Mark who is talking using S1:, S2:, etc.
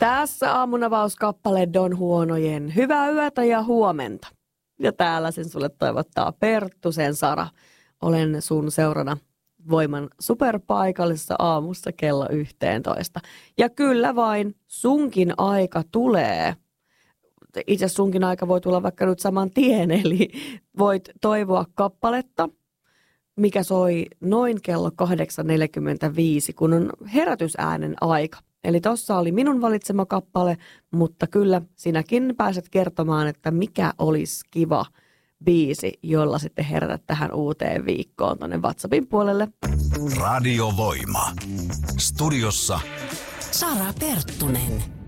S1: Tässä aamunavauskappale Don Huonojen Hyvää yötä ja huomenta. Ja täällä sen sulle toivottaa Perttusen Sara. Olen sun seurana Voiman superpaikallisessa aamussa kello 11. Ja kyllä vain sunkin aika tulee. Itse sunkin aika voi tulla vaikka nyt saman tien, eli voit toivoa kappaletta, mikä soi noin kello 8.45, kun on herätysäänen aika. Eli tossa oli minun valitsema kappale, mutta kyllä sinäkin pääset kertomaan, että mikä olisi kiva biisi, jolla sitten herätä tähän uuteen viikkoon tuonne WhatsAppin puolelle.
S2: Radio Voima. Studiossa
S3: Sara Perttunen.